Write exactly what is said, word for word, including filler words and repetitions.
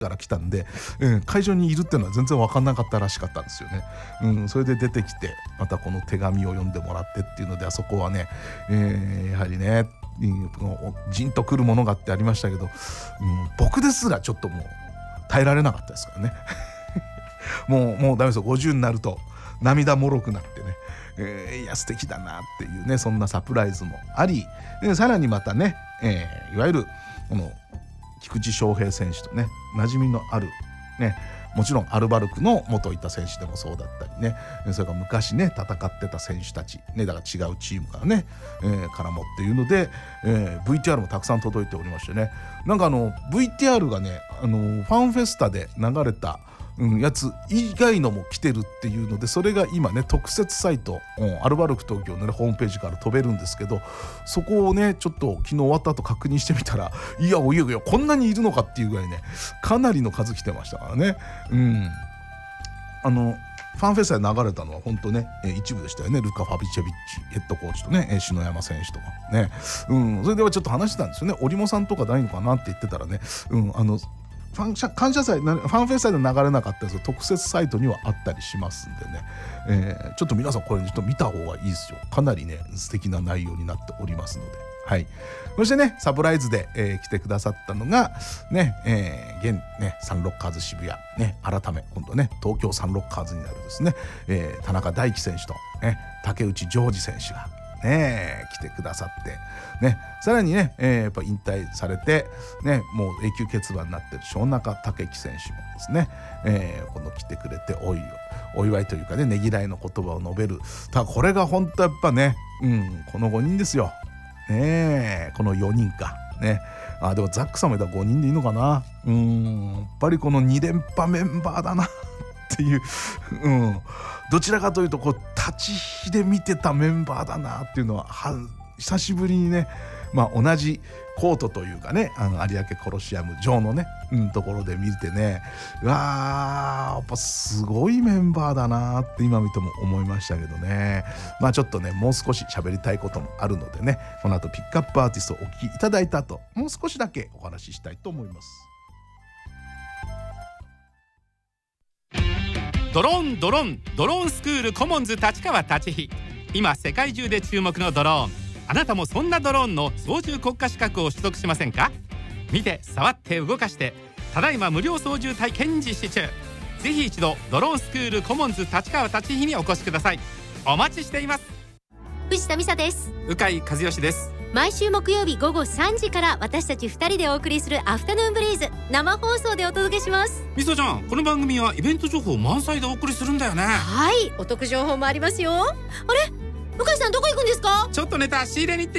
から来たんで、うん、会場にいるっていうのは全然分かんなかったらしかったんですよね。うん、それで出てきてまたこの手紙を読んでもらってっていうので、あそこはね、えー、やはりね、うん、じんとくるものがってありましたけど、うん、僕ですらちょっともう耐えられなかったですからねもうもうダメですよ、ごじゅうになると涙もろくなってね、えー、いや素敵だなっていうね、そんなサプライズもあり、でさらにまたね、えー、いわゆるこの菊池翔平選手とね馴染みのあるね、もちろんアルバルクの元いた選手でもそうだったりね、それから昔ね戦ってた選手たちね、だから違うチームからね、えー、からもっていうので、えー、ブイティーアール もたくさん届いておりましてね、なんかあの ブイティーアール がね、あのファンフェスタで流れたうん、やつ以外のも来てるっていうので、それが今ね特設サイト、うん、アルバルク東京の、ね、ホームページから飛べるんですけど、そこをねちょっと昨日終わった後確認してみたら、いやおいやいやこんなにいるのかっていうぐらいね、かなりの数来てましたからね。うん、あのファンフェスタで流れたのは本当ね、えー、一部でしたよね。ルカ・ファビチェビッチヘッドコーチとね、えー、篠山選手とかね、うん、それではちょっと話してたんですよね。織茂さんとかないのかなって言ってたらね、うん、あのファン感謝祭、ファンフェスタで流れなかったやつ特設サイトにはあったりしますんでね、えー、ちょっと皆さんこれちょっと見た方がいいですよ。かなりね素敵な内容になっておりますので、はい。そしてねサプライズで、えー、来てくださったのがね、えー、現ねサンロッカーズ渋谷ね、改め今度ね東京サンロッカーズになるですね、えー、田中大輝選手とね竹内ジョージ選手がね来てくださってね、さらにね、えー、やっぱ引退されてねもう永久欠番になってる正中武樹選手もですね、えー、この来てくれておいお祝いというかねねぎらいの言葉を述べる。ただこれが本当やっぱね、うん、このごにんですよね、このよにんかね。あでもザックさんもいたらごにんでいいのかな。うん、やっぱりこのに連覇メンバーだなっていう、うん、どちらかというとこう立ち火で見てたメンバーだなっていうのはは久しぶりにね、まあ、同じコートというかね、あの有明コロシアム上のね、うん、ところで見てね、うわーやっぱすごいメンバーだなって今見ても思いましたけどね。まあちょっとねもう少し喋りたいこともあるのでね、この後ピックアップアーティストをお聴きいただいた後もう少しだけお話ししたいと思います。 ドローンドローンドローンスクールコモンズ立川立飛。今世界中で注目のドローン、あなたもそんなドローンの操縦国家資格を取得しませんか。見て触って動かしてただいま無料操縦体験実施中。ぜひ一度ドローンスクールコモンズ立川立飛にお越しください。お待ちしています。 藤田美沙です。 鵜飼和義です。 毎週木曜日午後さんじから私たちふたりでお送りするアフタヌーンブリーズ、生放送でお届けします。 みさちゃん、この番組はイベント情報満載でお送りするんだよね。 はい、お得情報もありますよ。あれ、向井さんどこ行くんですか？ ちょっとネタ仕入れに行って